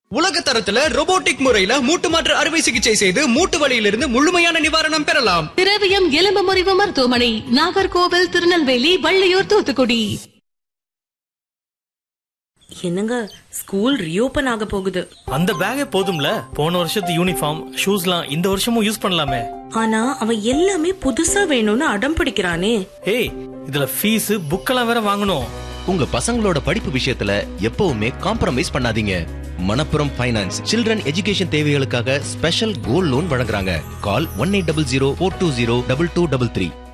உலக தரத்துல ரோபோட்டிக் முறையில மூட்டு மாற்று அறுவை சிகிச்சை செய்து மூட்டு வலியிலிருந்து முழுமையான நிவாரணம் பெறலாம். திரவியம் எலும்பு முறிவு மருத்துவமனை, நாகர்கோவில், திருநெல்வேலி, வள்ளியூர், தூத்துக்குடி. என்னங்க, ஸ்கூல் ரீஓபன் ஆக போகுது. அந்த பேக்கே போதும்ல, போன வருஷத்து யூனிஃபார்ம் ஷூஸ்லாம் இந்த வருஷமும் யூஸ் பண்ணலாமே. ஆனா அவன் எல்லாமே புதுசா வேணும்னு அடம் பிடிக்கிறானே. ஏய், இதுல ஃபீஸ் புக்கெல்லாம் வேற வாங்கணும். உங்க பசங்களோட படிப்பு விஷயத்துல எப்பவுமே காம்ப்ரமைஸ் பண்ணாதீங்க. மணப்புரம் ஃபைனான்ஸ் சில்ட்ரன் எஜுகேஷன் தேவைகளுக்காக ஸ்பெஷல் கோல்ட் லோன் வழங்குறாங்க. கால் 1800 420 2233.